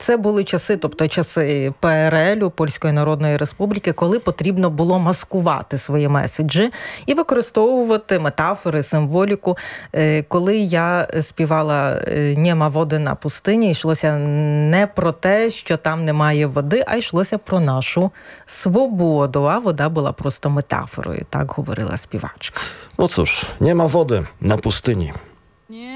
це були часи, тобто часи ПРЛ, Польської Народної Республіки, коли потрібно було маскувати свої меседжі і використовувати метафори, символіку. Коли я співала «Нема води на пустині», йшлося не про те, що там немає води, а йшлося про нашу свободу, а вода була просто метафорою, так говорила співачка. No cóż, nie ma wody na pustyni.